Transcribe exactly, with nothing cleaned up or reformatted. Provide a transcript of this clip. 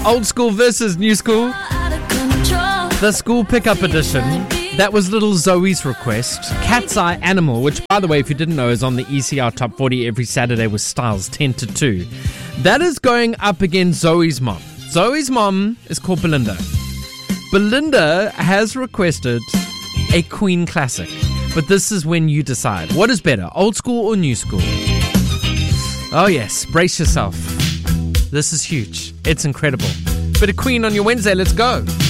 Old school versus new school. The school pickup edition. That was little Zoe's request. Cat's Eye Animal, which, by the way, if you didn't know, is on the E C R Top forty every Saturday with Styles, ten to two. That is going up against Zoe's mom. Zoe's mom is called Belinda. Belinda has requested a Queen classic. But this is when you decide. What is better, old school or new school? Oh yes, brace yourself. This is huge. It's incredible. Bit of Queen on your Wednesday, let's go.